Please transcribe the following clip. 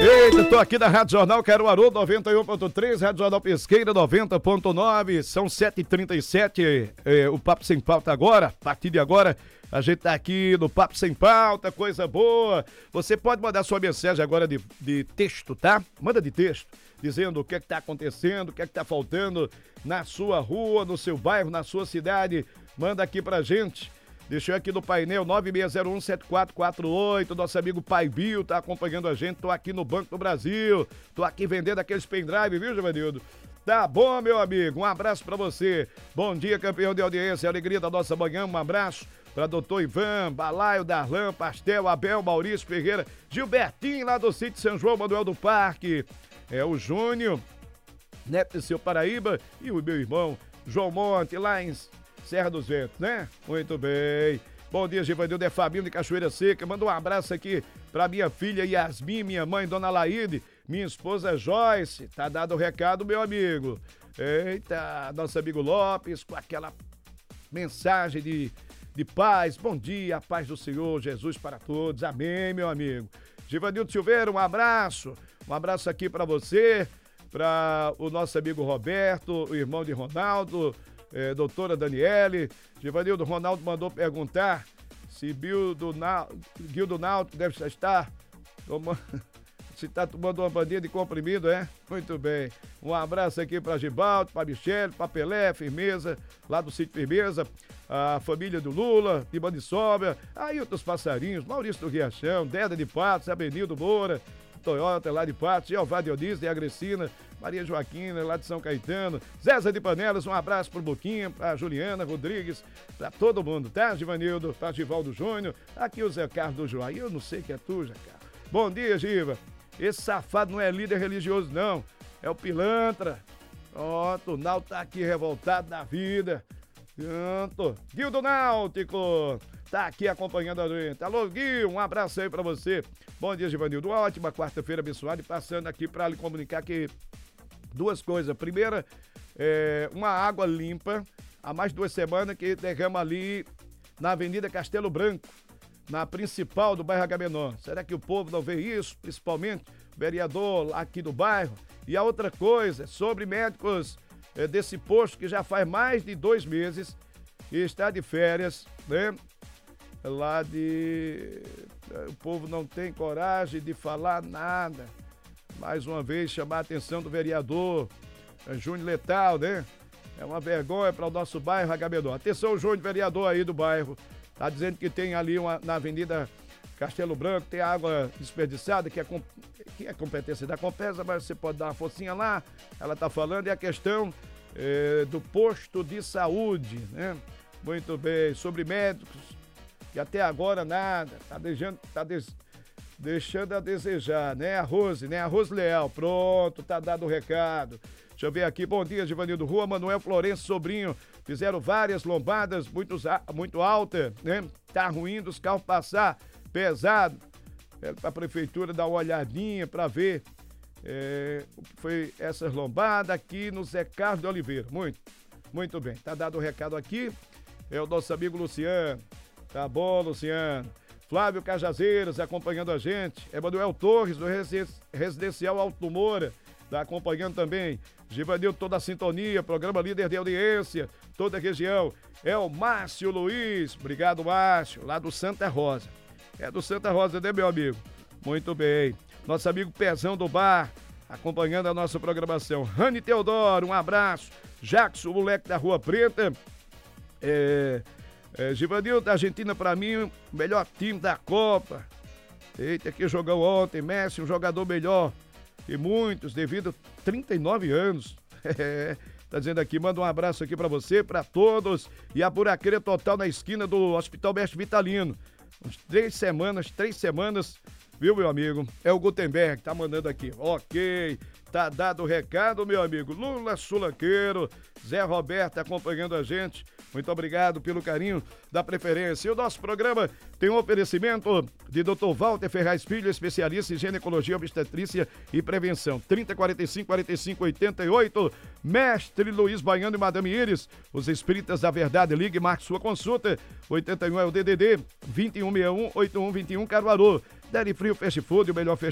Eita, tô aqui da Rádio Jornal Caruaru 91.3, Rádio Jornal Pesqueira 90.9, são 7h37, o Papo Sem Pauta agora, a partir de agora, a gente tá aqui no Papo Sem Pauta, coisa boa. Você pode mandar sua mensagem agora de texto, tá? Manda de texto, dizendo o que é que tá acontecendo, o que é que tá faltando na sua rua, no seu bairro, na sua cidade, manda aqui pra gente. Deixa eu aqui no painel 96017448, nosso amigo Pai Bill tá acompanhando a gente, tô aqui no Banco do Brasil, tô aqui vendendo aqueles pendrive, viu, Givanildo? Tá bom, meu amigo, um abraço pra você. Bom dia, campeão de audiência, alegria da nossa manhã, um abraço pra doutor Ivan, Balaio, Darlan, Pastel, Abel, Maurício Ferreira, Gilbertinho lá do sítio São João Manuel do Parque, o Júnior, neto de seu Paraíba, e o meu irmão João Monte, lá em Serra dos Ventos, né? Muito bem. Bom dia, Givanildo, é Fabinho de Cachoeira Seca. Manda um abraço aqui pra minha filha Yasmin, minha mãe, Dona Laíde, minha esposa Joyce. Tá dado o recado, meu amigo. Eita, nosso amigo Lopes, com aquela mensagem de paz. Bom dia, a paz do Senhor Jesus para todos. Amém, meu amigo. Givanildo Silveira, um abraço. Um abraço aqui pra você, pra o nosso amigo Roberto, o irmão de Ronaldo, doutora Daniele. Givanildo, Ronaldo mandou perguntar se Gildo Náutico deve estar se está tomando uma bandinha de comprimido, Muito bem. Um abraço aqui para Gibaldo, para Michele, para Pelé, Firmeza, lá do sítio Firmeza, a família do Lula, de Bandissóbia, Ailton Passarinhos, Maurício do Riachão, Deda de Patos, Abenildo Moura, Toyota lá de Patos, Jeová Dionísio de Agrecina, Maria Joaquina lá de São Caetano, Zéza de Panelas, um abraço pro Boquinha, pra Juliana Rodrigues, pra todo mundo, tá, Givanildo? Pra Givaldo Júnior, aqui o Zé Carlos do João, eu não sei que é tu, Zé Carlos. Bom dia, Giva. Esse safado não é líder religioso, não, é o pilantra. Pronto, o Náutico tá aqui revoltado da vida. Pronto, Gil do Náutico tá aqui acompanhando a gente. Alô, Gil, um abraço aí pra você. Bom dia, Givanildo. Ótima quarta-feira abençoada, e passando aqui pra lhe comunicar que duas coisas. Primeira, uma água limpa, há mais de 2 semanas que derrama ali na Avenida Castelo Branco, na principal do bairro Agamenon. Será que o povo não vê isso? Principalmente o vereador aqui do bairro. E a outra coisa, sobre médicos desse posto que já faz mais de 2 meses e está de férias, né? Lá o povo não tem coragem de falar nada. Mais uma vez, chamar a atenção do vereador Júnior Letal, né? É uma vergonha para o nosso bairro Agamenon. Atenção, Júnior, vereador aí do bairro. Tá dizendo que tem ali na Avenida Castelo Branco, tem água desperdiçada, que é competência da Compesa, mas você pode dar uma forcinha lá. Ela tá falando, e a questão do posto de saúde, né? Muito bem, sobre médicos, que até agora nada, deixando a desejar, né? A Rose Leal, pronto, tá dado o recado. Deixa eu ver aqui, bom dia, Givanildo. Rua Manuel Florencio Sobrinho, fizeram várias lombadas muito altas, né? Tá ruim dos carros passar, pesado. Pra prefeitura dar uma olhadinha pra ver o que foi essas lombadas aqui no Zé Carlos de Oliveira. Muito bem, tá dado o recado aqui. É o nosso amigo Luciano. Tá bom, Luciano. Flávio Cajazeiras acompanhando a gente. Emanuel Torres, do Residencial Alto Moura, tá acompanhando também. Givanildo, toda a sintonia, programa líder de audiência, toda a região. É o Márcio Luiz. Obrigado, Márcio, lá do Santa Rosa. É do Santa Rosa, né, meu amigo? Muito bem. Nosso amigo Pezão do Bar, acompanhando a nossa programação. Rani Teodoro, um abraço. Jackson, o moleque da Rua Preta. Givanildo, da Argentina, pra mim, o melhor time da Copa. Eita, que jogou ontem. Messi, um jogador melhor que muitos, devido a 39 anos. Tá dizendo aqui, manda um abraço aqui pra você, pra todos. E a buraqueira total na esquina do Hospital Mestre Vitalino. Uns 3 semanas, viu, meu amigo? É o Gutenberg, tá mandando aqui. Ok, tá dado o recado, meu amigo. Lula Sulanqueiro, Zé Roberto acompanhando a gente. Muito obrigado pelo carinho da preferência. E o nosso programa tem um oferecimento de Dr. Walter Ferraz Filho, especialista em ginecologia, obstetrícia e prevenção. 3045-4588. Mestre Luiz Baiano e Madame Iris, os espíritas da verdade. Ligue e marque sua consulta. 81 é o DDD 2161-8121 Caruaru. Dairy Frio Fast Food, o melhor fast